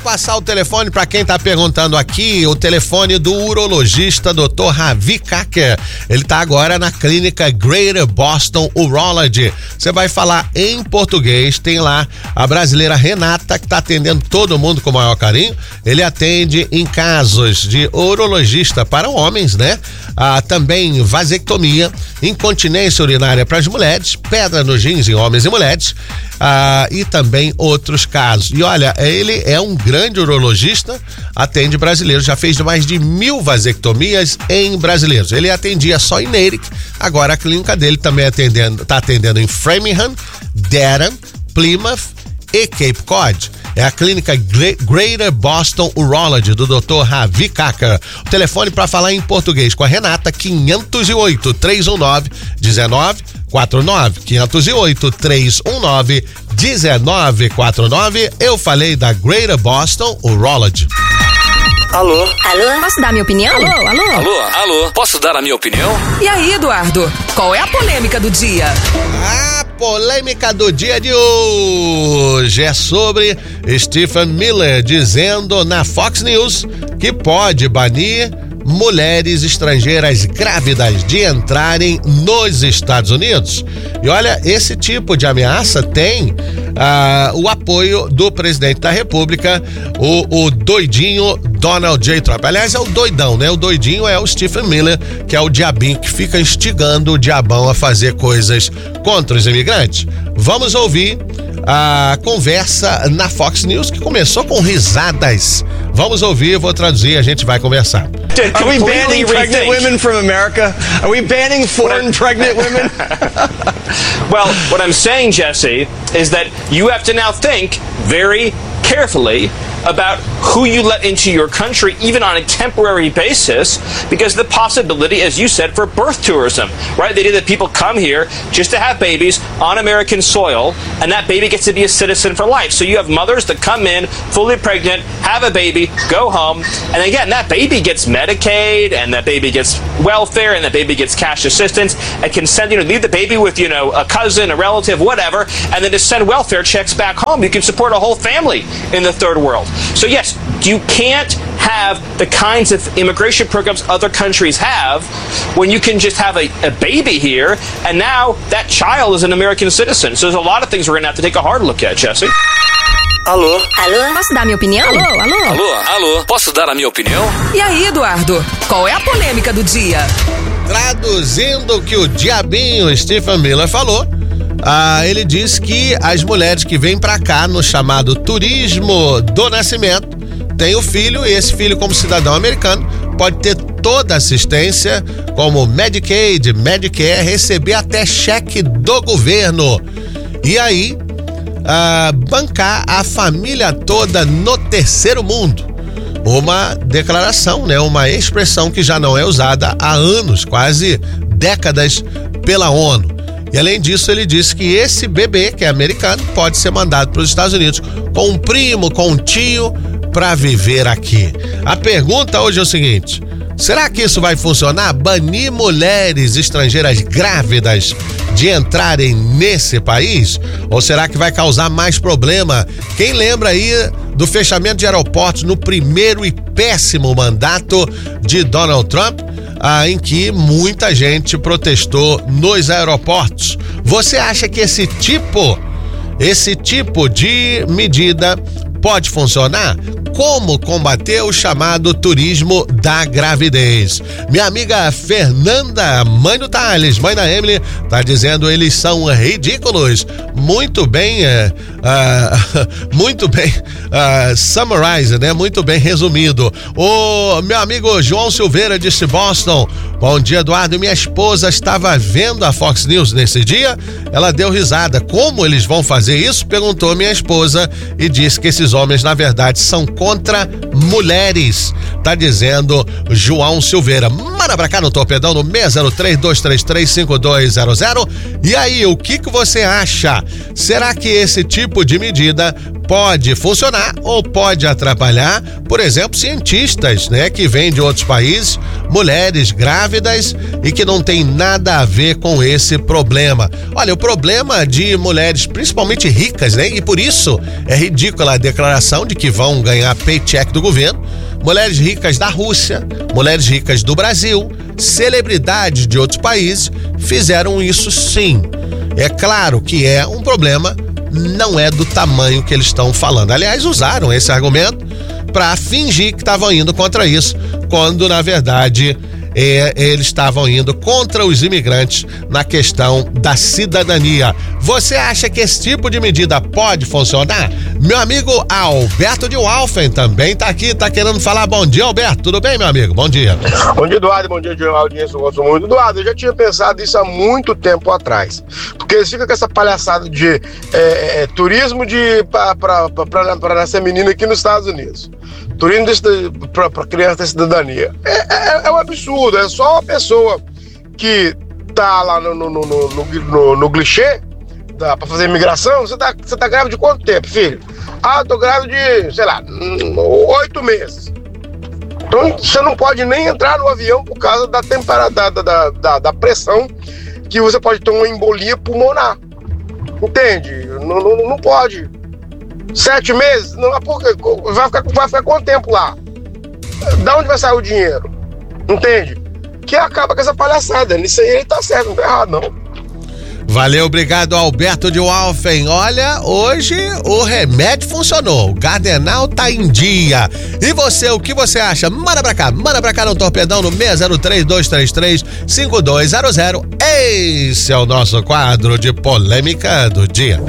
Passar o telefone para quem tá perguntando aqui, o telefone do urologista Dr. Ravi Kacker. Ele tá agora na clínica Greater Boston Urology. Você vai falar em português, tem lá a brasileira Renata, que tá atendendo todo mundo com o maior carinho. Ele atende em casos de urologista para homens, né? Também vasectomia, incontinência urinária para as mulheres, pedra nos rins em homens e mulheres, e também outros casos. E olha, ele é um grande urologista, atende brasileiros, já fez mais de 1000 vasectomias em brasileiros. Ele atendia só em Natick, agora a clínica dele também tá atendendo em Framingham, Dedham, Plymouth e Cape Cod. É a clínica Greater Boston Urology do Dr. Ravi Kacker. O telefone para falar em português com a Renata, 508-319-1949, 508-319-1949. Eu falei da Greater Boston Urology. Alô? Alô? Posso dar minha opinião? Alô? Alô? Alô? Alô? Posso dar a minha opinião? E aí, Eduardo? Qual é a polêmica do dia? A polêmica do dia de hoje é sobre Stephen Miller dizendo na Fox News que pode banir mulheres estrangeiras grávidas de entrarem nos Estados Unidos. E olha, esse tipo de ameaça tem o apoio do presidente da República, o doidinho Donald J. Trump. Aliás, é o doidão, né? O doidinho é o Stephen Miller, que é o diabinho que fica instigando o diabão a fazer coisas contra os imigrantes. Vamos ouvir a conversa na Fox News, que começou com risadas. Vamos ouvir, vou traduzir, a gente vai conversar. Are we banning pregnant women from America? Are we banning foreign pregnant women? Well, what I'm saying, Jesse, is that you have to now think very carefully about who you let into your country, even on a temporary basis, because the possibility, as you said, for birth tourism, right? The idea that people come here just to have babies on American soil, and that baby gets to be a citizen for life. So you have mothers that come in, fully pregnant, have a baby, go home, and again, that baby gets Medicaid, and that baby gets welfare, and that baby gets cash assistance, and can send, leave the baby with, a cousin, a relative, whatever, and then just send welfare checks back home. You can support a whole family in the third world. So yes, you can't have the kinds of immigration programs other countries have when you can just have a baby here, and now that child is an American citizen. So there's a lot of things we're going to have to take a hard look at, Jesse. Alô? Alô? Posso dar minha opinião? Alô? Alô? Alô? Alô? Posso dar a minha opinião? E aí, Eduardo? Qual é a polêmica do dia? Traduzindo o que o diabinho Stephen Miller falou, ele diz que as mulheres que vêm pra cá no chamado turismo do nascimento têm o filho, e esse filho, como cidadão americano, pode ter toda a assistência, como Medicaid, Medicare, receber até cheque do governo. E aí, bancar a família toda no terceiro mundo. Uma declaração, né? Uma expressão que já não é usada há anos, quase décadas, pela ONU. E além disso, ele disse que esse bebê, que é americano, pode ser mandado para os Estados Unidos com um primo, com um tio, para viver aqui. A pergunta hoje é o seguinte: será que isso vai funcionar? Banir mulheres estrangeiras grávidas de entrarem nesse país? Ou será que vai causar mais problema? Quem lembra aí do fechamento de aeroportos no primeiro e péssimo mandato de Donald Trump, em que muita gente protestou nos aeroportos? Você acha que esse tipo de medida pode funcionar? Como combater o chamado turismo da gravidez? Minha amiga Fernanda, mãe do Thales, mãe da Emily, tá dizendo eles são ridículos. Muito bem, summarize, né? Muito bem resumido. O meu amigo João Silveira disse Boston. Bom dia, Eduardo. Minha esposa estava vendo a Fox News nesse dia. Ela deu risada. Como eles vão fazer isso? Perguntou minha esposa e disse que esses homens, na verdade, são contra mulheres. Tá dizendo João Silveira. Manda pra cá no Torpedão no 603-233-5200. E aí, o que você acha? Será que esse tipo tipo de medida pode funcionar ou pode atrapalhar, por exemplo, cientistas, né, que vêm de outros países, mulheres grávidas e que não tem nada a ver com esse problema. Olha, o problema de mulheres principalmente ricas, né, e por isso é ridícula a declaração de que vão ganhar paycheck do governo. Mulheres ricas da Rússia, mulheres ricas do Brasil, celebridades de outros países fizeram isso sim. É claro que é um problema, não é do tamanho que eles estão falando. Aliás, usaram esse argumento para fingir que estavam indo contra isso, quando na verdade eles estavam indo contra os imigrantes na questão da cidadania. Você acha que esse tipo de medida pode funcionar? Meu amigo Alberto de Walfen também tá aqui, tá querendo falar. Bom dia, Alberto. Tudo bem, meu amigo? Bom dia. Bom dia, Eduardo. Bom dia, audiência. Eu gosto muito. Eduardo, eu já tinha pensado isso há muito tempo atrás. Porque eles ficam com essa palhaçada de turismo para nascer menina aqui nos Estados Unidos. Turismo para criança ter cidadania. É um absurdo. É só uma pessoa que tá lá no clichê para fazer imigração. Você tá grávida de quanto tempo, filho? Eu tô grávida de, sei lá, 8 meses. Então você não pode nem entrar no avião por causa da temperatura, da pressão, que você pode ter uma embolia pulmonar. Entende? Não pode. 7 meses? Não, porque vai ficar quanto tempo lá? Da onde vai sair o dinheiro? Entende? Que acaba com essa palhaçada. Nisso aí ele tá certo, não tá errado, não. Valeu, obrigado, Alberto de Walfen. Olha, hoje o remédio funcionou. O Gardenal tá em dia. E você, o que você acha? Manda pra cá no Torpedão no 603-233-5200. Esse é o nosso quadro de polêmica do dia.